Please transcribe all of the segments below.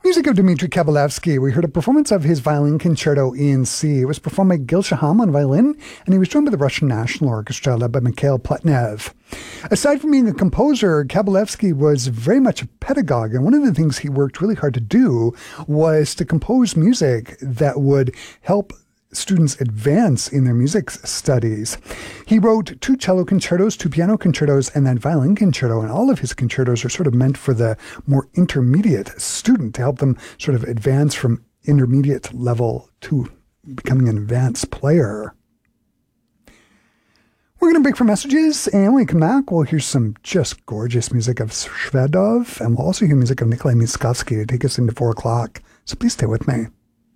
Music of Dmitri Kabalevsky. We heard a performance of his violin concerto in C. It was performed by Gil Shaham on violin, and he was joined by the Russian National Orchestra led by Mikhail Pletnev. Aside from being a composer, Kabalevsky was very much a pedagogue, and one of the things he worked really hard to do was to compose music that would help students advance in their music studies. He wrote 2 cello concertos, 2 piano concertos, and that violin concerto, and all of his concertos are sort of meant for the more intermediate student to help them sort of advance from intermediate level to becoming an advanced player. We're going to break for messages, and when we come back, we'll hear some just gorgeous music of Shvedov, and we'll also hear music of Nikolai Miskovsky to take us into 4 o'clock. So please stay with me.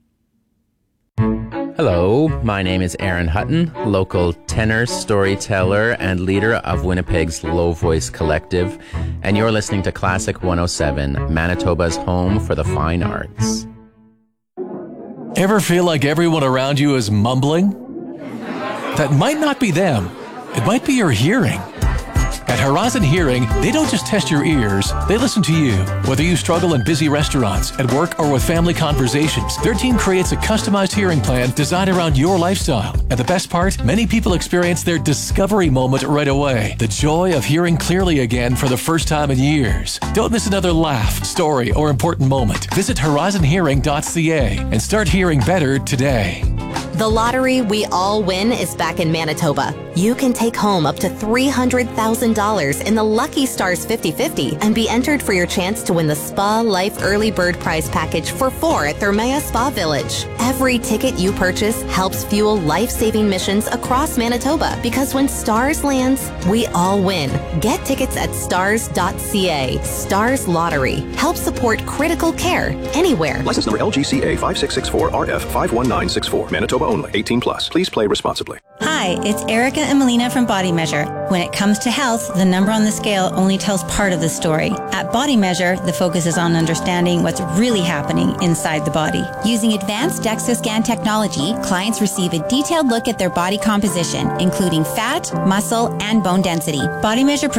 Hello, my name is Aaron Hutton, local tenor, storyteller, and leader of Winnipeg's Low Voice Collective, and you're listening to Classic 107, Manitoba's home for the fine arts. Ever feel like everyone around you is mumbling? That might not be them. It might be your hearing. At Horizon Hearing, they don't just test your ears, they listen to you. Whether you struggle in busy restaurants, at work, or with family conversations, their team creates a customized hearing plan designed around your lifestyle. And the best part, many people experience their discovery moment right away. The joy of hearing clearly again for the first time in years. Don't miss another laugh, story, or important moment. Visit horizonhearing.ca and start hearing better today. The lottery we all win is back in Manitoba. You can take home up to $300,000 in the Lucky Stars 50/50 and be entered for your chance to win the Spa Life Early Bird Prize Package for 4 at Thermea Spa Village. Every ticket you purchase helps fuel life-saving missions across Manitoba, because when Stars lands, we all win. Get tickets at stars.ca. Stars Lottery. Help support critical care anywhere. License number LGCA 5664RF 51964. Manitoba only. 18 plus. Please play responsibly. Hi, it's Erica and Melina from Body Measure. When it comes to health, the number on the scale only tells part of the story. At Body Measure, the focus is on understanding what's really happening inside the body. Using advanced DEXA scan technology, clients receive a detailed look at their body composition, including fat, muscle, and bone density. Body Measure